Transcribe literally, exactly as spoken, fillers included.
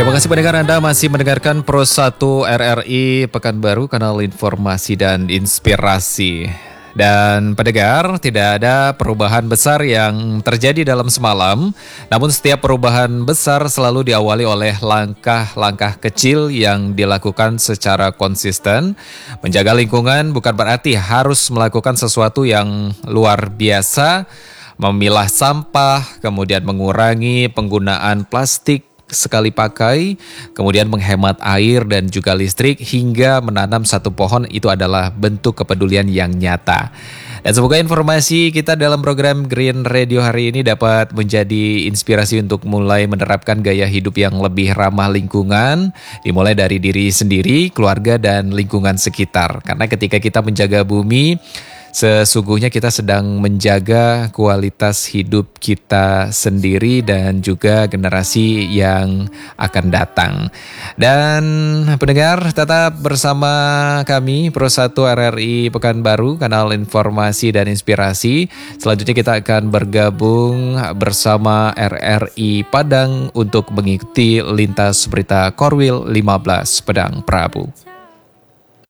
Terima kasih pendengar, Anda masih mendengarkan Pro satu R R I Pekanbaru, kanal informasi dan inspirasi. Dan pendengar, tidak ada perubahan besar yang terjadi dalam semalam, namun setiap perubahan besar selalu diawali oleh langkah-langkah kecil yang dilakukan secara konsisten. Menjaga lingkungan bukan berarti harus melakukan sesuatu yang luar biasa, memilah sampah, kemudian mengurangi penggunaan plastik sekali pakai, kemudian menghemat air dan juga listrik, hingga menanam satu pohon. Itu adalah bentuk kepedulian yang nyata. Dan semoga informasi kita dalam program Green Radio hari ini dapat menjadi inspirasi untuk mulai menerapkan gaya hidup yang lebih ramah lingkungan, dimulai dari diri sendiri, keluarga, dan lingkungan sekitar. Karena ketika kita menjaga bumi, sesungguhnya kita sedang menjaga kualitas hidup kita sendiri dan juga generasi yang akan datang. Dan pendengar, tetap bersama kami Pro satu R R I Pekanbaru, kanal informasi dan inspirasi. Selanjutnya kita akan bergabung bersama R R I Padang untuk mengikuti lintas berita Korwil lima belas Padang Prabu.